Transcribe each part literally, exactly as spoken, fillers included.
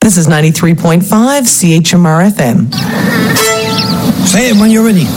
This is ninety-three point five C H M R F M. Say it when you're ready.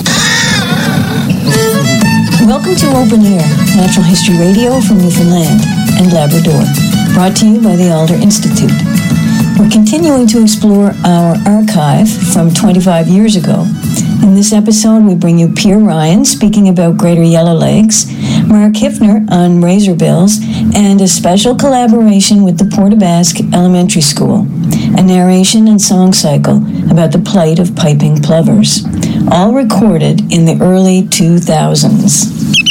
Welcome to Open Air, Natural History Radio from Newfoundland and Labrador, brought to you by the Alder Institute. We're continuing to explore our archive from twenty-five years ago. In this episode, we bring you Pierre Ryan speaking about Greater Yellowlegs, Mark Hiffner on razorbills, and a special collaboration with the Port aux Basques Elementary School, a narration and song cycle about the plight of piping plovers, all recorded in the early two thousands.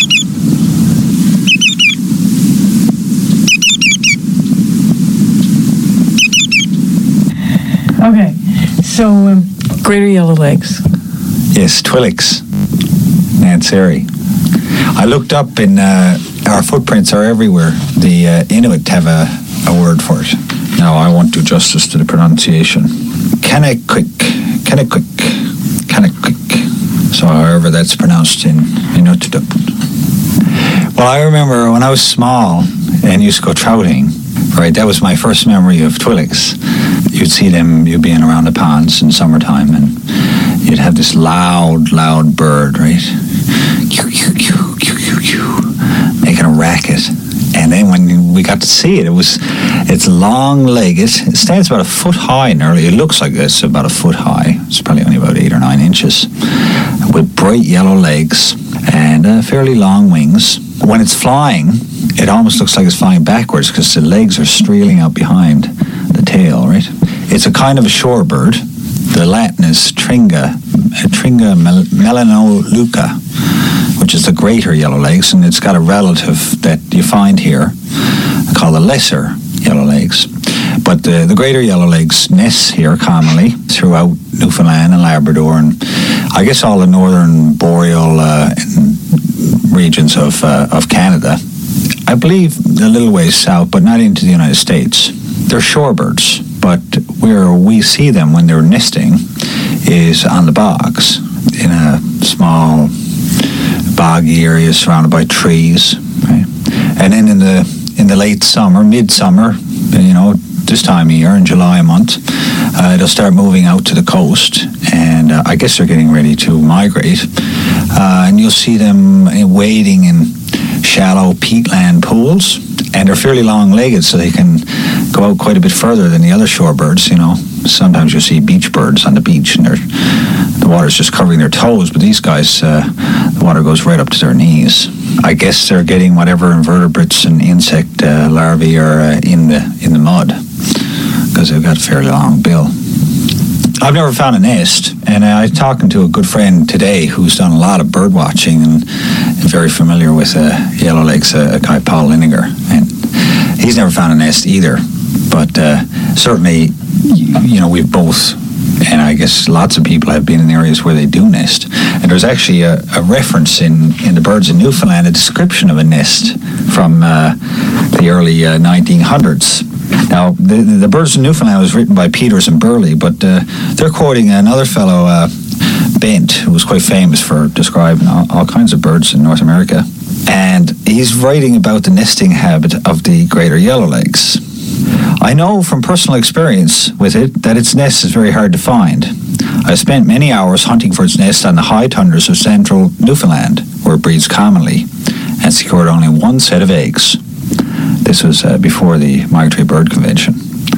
Okay, so um, Greater Yellowlegs. Yes, Twilix, Nanseri. I looked up in uh, our footprints are everywhere. The uh, Inuit have a, a word for it. Now, I won't do justice to the pronunciation. Kanakuk, Kanakuk, Kanakuk. So, however that's pronounced in Inuktitut. Well, I remember when I was small and used to go trouting, right, that was my first memory of Twilix. You'd see them, you'd be in around the ponds in summertime, and you'd have this loud, loud bird, right? Making a racket. And then when we got to see it, it was, it's long-legged. It stands about a foot high nearly. It looks like it's about a foot high. It's probably only about eight or nine inches. With bright yellow legs and uh, fairly long wings. When it's flying, it almost looks like it's flying backwards because the legs are streeling out behind the tail, right? It's a kind of a shorebird. The Latin is Tringa, Tringa mel- melanoluca, which is the greater yellowlegs, and it's got a relative that you find here called the lesser yellowlegs. But the, the greater yellowlegs nests here commonly throughout Newfoundland and Labrador, and I guess all the northern boreal uh, regions of uh, of Canada. I believe a little ways south, but not into the United States. They're shorebirds, but where we see them when they're nesting is on the bogs, in a small boggy area surrounded by trees, right? And then in the in the late summer, midsummer, you know, this time of year, in July month, uh, they'll start moving out to the coast, and uh, I guess they're getting ready to migrate. Uh, and you'll see them wading in shallow peatland pools, and they're fairly long-legged, so they can go out quite a bit further than the other shorebirds. You know, sometimes you'll see beach birds on the beach, and they're, the water's just covering their toes, but these guys, uh, the water goes right up to their knees. I guess they're getting whatever invertebrates and insect uh, larvae are uh, in the in the mud, because they've got a fairly long bill. I've never found a nest, and I was talking to a good friend today who's done a lot of bird watching and, and very familiar with uh, yellowlegs, uh, a guy, Paul Linegar, and he's never found a nest either. But uh, certainly, you, you know, we've both, and I guess lots of people have been in areas where they do nest. And there's actually a, a reference in, in the Birds in Newfoundland, a description of a nest from uh, the early uh, nineteen hundreds. Now, the, the Birds in Newfoundland was written by Peters and Burley, but uh, they're quoting another fellow, uh, Bent, who was quite famous for describing all, all kinds of birds in North America. And he's writing about the nesting habit of the greater yellowlegs. I know from personal experience with it that its nest is very hard to find. I spent many hours hunting for its nest on the high tundras of central Newfoundland, where it breeds commonly, and secured only one set of eggs. This was uh, before the Migratory Bird Convention.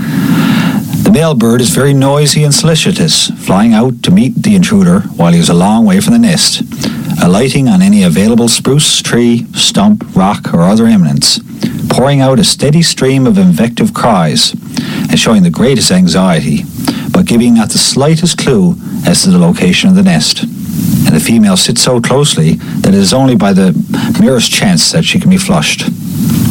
The male bird is very noisy and solicitous, flying out to meet the intruder while he is a long way from the nest, alighting on any available spruce, tree, stump, rock, or other eminence, pouring out a steady stream of invective cries, and showing the greatest anxiety, but giving not the slightest clue as to the location of the nest. And the female sits so closely that it is only by the merest chance that she can be flushed.